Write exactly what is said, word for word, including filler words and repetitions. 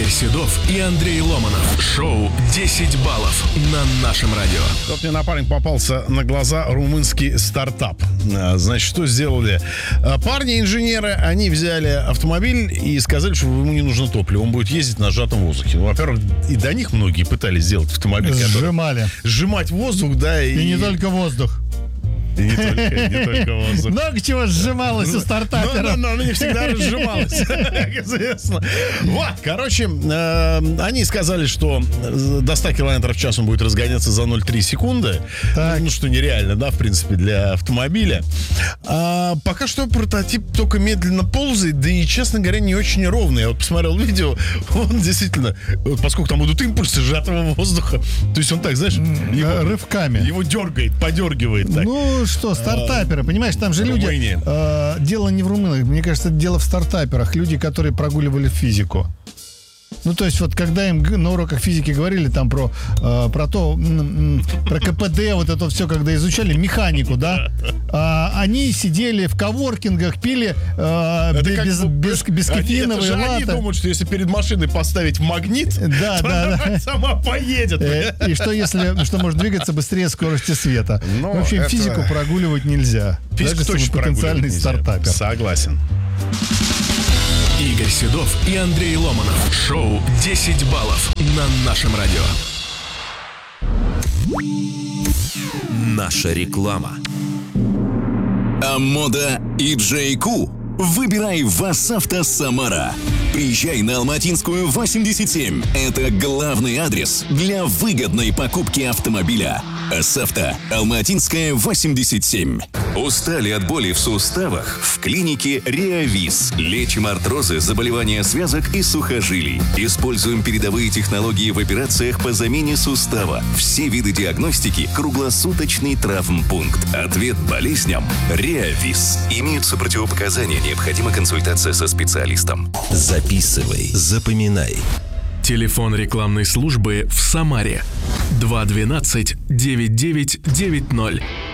Игорь Седов и Андрей Ломанов. Шоу десять баллов на нашем радио. Вот мне напарник попался на глаза румынский стартап. Значит, что сделали? Парни-инженеры, они взяли автомобиль и сказали, что ему не нужно топливо. Он будет ездить на сжатом воздухе. Ну, во-первых, и до них многие пытались сделать автомобиль. Сжимали. Сжимать воздух, да. И, и не только воздух. И не только, не только воздух. Много чего сжималось у стартапера. Но, но, но не всегда разжималось, как известно. Вот, короче, э, они сказали, что до ста километров в час он будет разгоняться за ноль целых три секунды. Так. Ну, что нереально, да, в принципе, для автомобиля. А пока что прототип только медленно ползает, да и, честно говоря, не очень ровный. Я вот посмотрел видео, он действительно, вот поскольку там будут импульсы сжатого воздуха, то есть он так, знаешь, его, рывками. Его дергает, подергивает так. Ну, что, стартаперы, понимаешь, там же люди... Э, дело не в румынах, мне кажется, дело в стартаперах. Люди, которые прогуливали физику. Ну, то есть, вот когда им на уроках физики говорили там про, э, про то, м- м- про КПД, вот это все, когда изучали механику, да, э, они сидели в коворкингах, пили э, без, без, без кофеиновые латте. Они думают, что если перед машиной поставить магнит, да, то да, она да. сама поедет. И что если, что может двигаться быстрее скорости света. Но в общем, это... физику прогуливать нельзя. Физику даже точно потенциальный нельзя. стартапер. Согласен. Игорь Седов и Андрей Ломанов. Шоу десять баллов на нашем радио. Наша реклама. Амода и Джей Ку. Выбирай ВАЗАвто Самара. Приезжай на Алматинскую восемьдесят семь. Это главный адрес для выгодной покупки автомобиля. АСАвто, Алматинская восемьдесят семь. Устали от боли в суставах? В клинике Реавиз. Лечим артрозы, заболевания связок и сухожилий. Используем передовые технологии в операциях по замене сустава. Все виды диагностики. Круглосуточный травмпункт. Ответ болезням. Реавиз. Имеются противопоказания. Необходима консультация со специалистом. Записывай, запоминай. Телефон рекламной службы в Самаре два двенадцать девять девять девять ноль.